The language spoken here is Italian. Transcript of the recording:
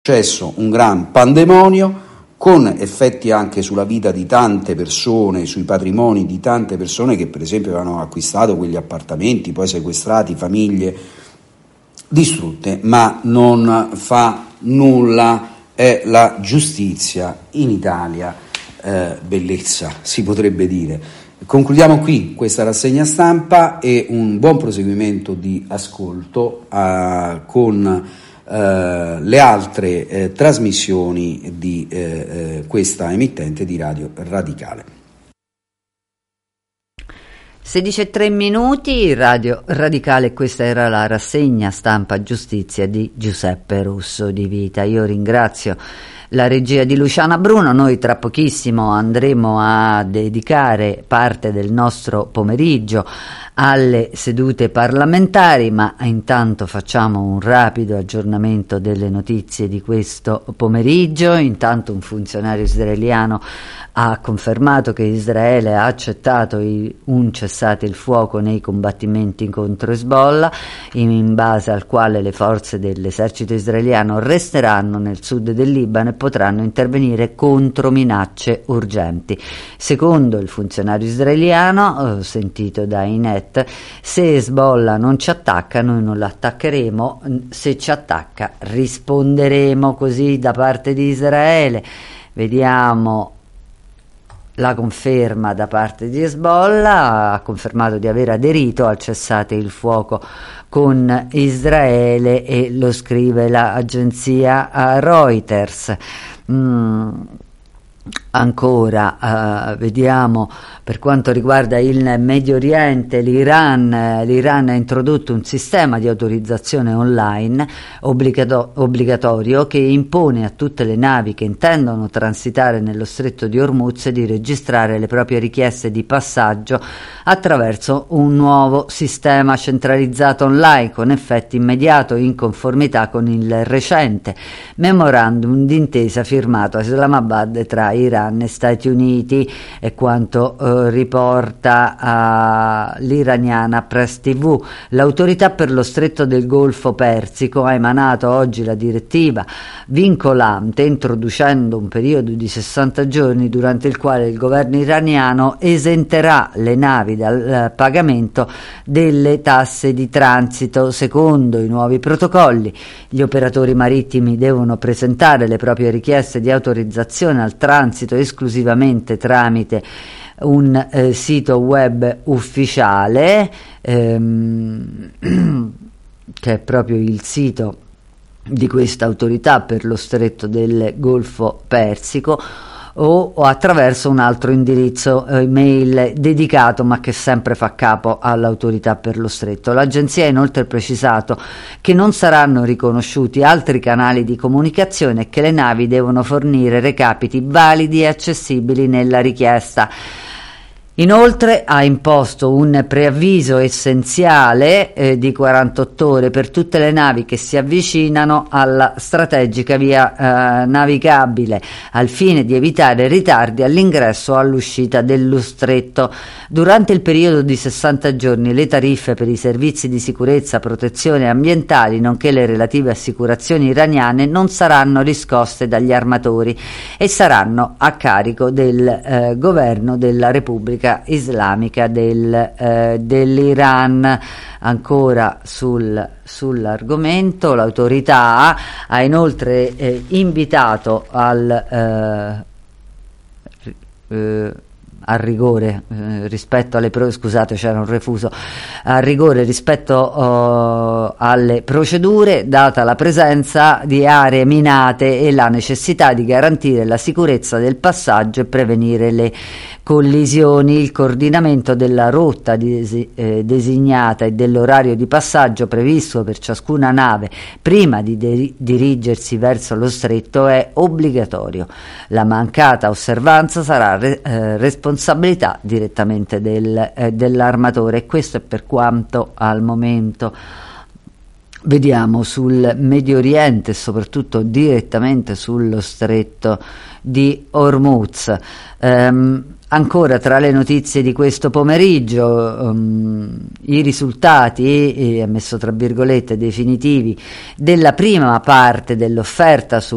successo un gran pandemonio, con effetti anche sulla vita di tante persone, sui patrimoni di tante persone che per esempio avevano acquistato quegli appartamenti, poi sequestrati, famiglie distrutte, ma non fa nulla. È la giustizia in Italia, bellezza si potrebbe dire. Concludiamo qui questa rassegna stampa e un buon proseguimento di ascolto con le altre trasmissioni di questa emittente di Radio Radicale. 16:03 Radio Radicale, questa era la rassegna stampa giustizia di Giuseppe Russo di Vita. Io ringrazio la regia di Luciana Bruno. Noi tra pochissimo andremo a dedicare parte del nostro pomeriggio alle sedute parlamentari, ma intanto facciamo un rapido aggiornamento delle notizie di questo pomeriggio. Intanto un funzionario israeliano ha confermato che Israele ha accettato un cessate il fuoco nei combattimenti contro Hezbollah, in base al quale le forze dell'esercito israeliano resteranno nel sud del Libano e potranno intervenire contro minacce urgenti. Secondo il funzionario israeliano, sentito da Inet, se Hezbollah non ci attacca noi non l'attaccheremo, se ci attacca risponderemo. Così da parte di Israele. Vediamo la conferma da parte di Hezbollah. Ha confermato di aver aderito al cessate il fuoco con Israele e lo scrive l'agenzia Reuters. Ancora vediamo per quanto riguarda il Medio Oriente, l'Iran ha introdotto un sistema di autorizzazione online obbligatorio che impone a tutte le navi che intendono transitare nello stretto di Hormuz di registrare le proprie richieste di passaggio attraverso un nuovo sistema centralizzato online con effetto immediato, in conformità con il recente memorandum d'intesa firmato a Islamabad tra Iran e Stati Uniti, è quanto riporta l'iraniana Press TV. L'autorità per lo stretto del Golfo Persico ha emanato oggi la direttiva vincolante, introducendo un periodo di 60 giorni durante il quale il governo iraniano esenterà le navi dal pagamento delle tasse di transito. Secondo i nuovi protocolli, gli operatori marittimi devono presentare le proprie richieste di autorizzazione al transito esclusivamente tramite un sito web ufficiale, che è proprio il sito di questa autorità per lo stretto del Golfo Persico, o attraverso un altro indirizzo email dedicato, ma che sempre fa capo all'autorità per lo stretto. L'agenzia ha inoltre precisato che non saranno riconosciuti altri canali di comunicazione e che le navi devono fornire recapiti validi e accessibili nella richiesta. Inoltre ha imposto un preavviso essenziale di 48 ore per tutte le navi che si avvicinano alla strategica via navigabile, al fine di evitare ritardi all'ingresso o all'uscita dello stretto. Durante il periodo di 60 giorni le tariffe per i servizi di sicurezza, protezione ambientali, nonché le relative assicurazioni iraniane non saranno riscosse dagli armatori e saranno a carico del governo della Repubblica Islamica dell'Iran. Ancora sull'argomento, l'autorità ha inoltre invitato al rigore rispetto alle scusate, c'era un refuso, a rigore rispetto alle procedure, data la presenza di aree minate e la necessità di garantire la sicurezza del passaggio e prevenire le collisioni. Il coordinamento della rotta designata e dell'orario di passaggio previsto per ciascuna nave prima di dirigersi verso lo stretto è obbligatorio. La mancata osservanza sarà responsabilità direttamente dell'armatore, e questo è per quanto al momento vediamo sul Medio Oriente e soprattutto direttamente sullo stretto di Hormuz. Ancora tra le notizie di questo pomeriggio, i risultati, messo tra virgolette, definitivi della prima parte dell'offerta su